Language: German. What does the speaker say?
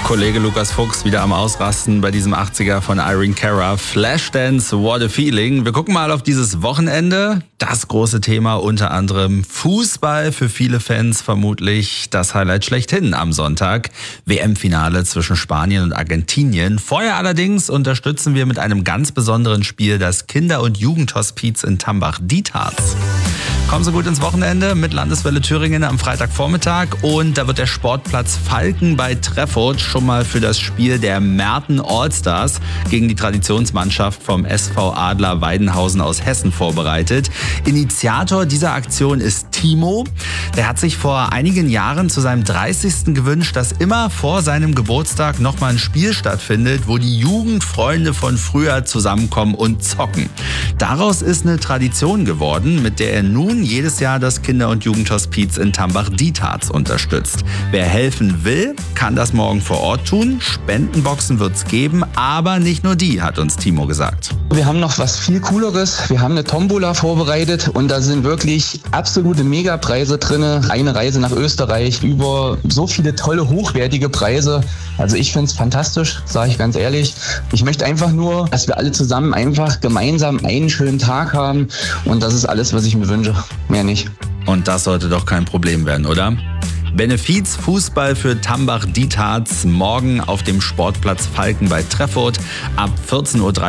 Kollege Lukas Fuchs wieder am Ausrasten bei diesem 80er von Irene Cara. Flashdance, what a feeling. Wir gucken mal auf dieses Wochenende. Das große Thema unter anderem Fußball, für viele Fans vermutlich das Highlight schlechthin am Sonntag. WM-Finale zwischen Spanien und Argentinien. Vorher allerdings unterstützen wir mit einem ganz besonderen Spiel das Kinder- und Jugendhospiz in Tambach-Dietharz. Kommen Sie gut ins Wochenende mit Landeswelle Thüringen am Freitagvormittag und da wird der Sportplatz Falken bei Treffurt schon mal für das Spiel der Merten Allstars gegen die Traditionsmannschaft vom SV Adler Weidenhausen aus Hessen vorbereitet. Initiator dieser Aktion ist Timo. Der hat sich vor einigen Jahren zu seinem 30. gewünscht, dass immer vor seinem Geburtstag nochmal ein Spiel stattfindet, wo die Jugendfreunde von früher zusammenkommen und zocken. Daraus ist eine Tradition geworden, mit der er nun jedes Jahr das Kinder- und Jugendhospiz in Tambach-Dietharz unterstützt. Wer helfen will, kann das morgen vor Ort tun. Spendenboxen wird's geben, aber nicht nur die, hat uns Timo gesagt. Wir haben noch was viel Cooleres. Wir haben eine Tombola vorbereitet und da sind wirklich absolute Megapreise drin. Eine Reise nach Österreich, über so viele tolle, hochwertige Preise. Also ich finde es fantastisch, sage ich ganz ehrlich. Ich möchte einfach nur, dass wir alle zusammen einfach gemeinsam einen schönen Tag haben und das ist alles, was ich mir wünsche. Mehr nicht. Und das sollte doch kein Problem werden, oder? Benefiz Fußball für Tambach-Dietharz morgen auf dem Sportplatz Falken bei Treffurt ab 14:30 Uhr.